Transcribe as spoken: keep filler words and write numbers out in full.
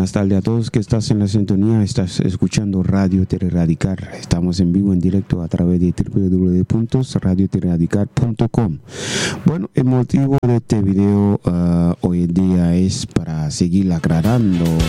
buenas tardes a todos que estás en la sintonía. Estás escuchando Radio Teleradical. Estamos en vivo, en directo a través de doble u doble u doble u punto radio teleradical punto com. Bueno, el motivo de este video uh, hoy en día es para seguir aclarando